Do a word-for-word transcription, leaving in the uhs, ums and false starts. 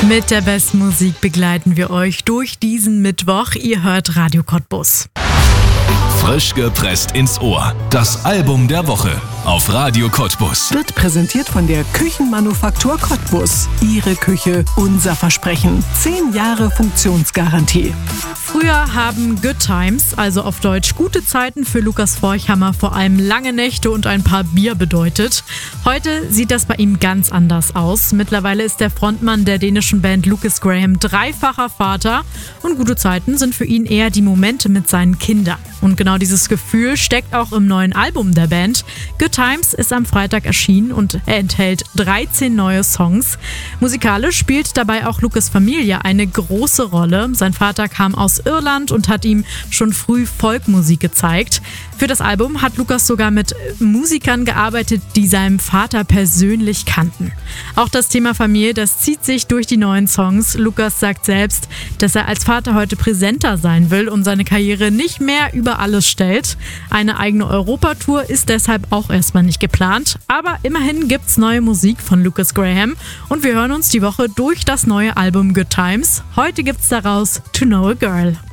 Mit der besten Musik begleiten wir euch durch diesen Mittwoch. Ihr hört Radio Cottbus. Frisch gepresst ins Ohr. Das Album der Woche auf Radio Cottbus. Wird präsentiert von der Küchenmanufaktur Cottbus. Ihre Küche, unser Versprechen. Zehn Jahre Funktionsgarantie. Früher haben Good Times, also auf Deutsch gute Zeiten, für Lukas Forchhammer vor allem lange Nächte und ein paar Bier bedeutet. Heute sieht das bei ihm ganz anders aus. Mittlerweile ist der Frontmann der dänischen Band Lukas Graham dreifacher Vater und gute Zeiten sind für ihn eher die Momente mit seinen Kindern. Und genau dieses Gefühl steckt auch im neuen Album der Band. Good Times ist am Freitag erschienen und er enthält dreizehn neue Songs. Musikalisch spielt dabei auch Lukas Familie eine große Rolle. Sein Vater kam aus Irland und hat ihm schon früh Folkmusik gezeigt. Für das Album hat Lukas sogar mit Musikern gearbeitet, die seinem Vater persönlich kannten. Auch das Thema Familie, das zieht sich durch die neuen Songs. Lukas sagt selbst, dass er als Vater heute präsenter sein will und seine Karriere nicht mehr über alles stellt. Eine eigene Europatour ist deshalb auch erstmal nicht geplant. Aber immerhin gibt's neue Musik von Lukas Graham und wir hören uns die Woche durch das neue Album Good Times. Heute gibt's daraus To Know a Girl.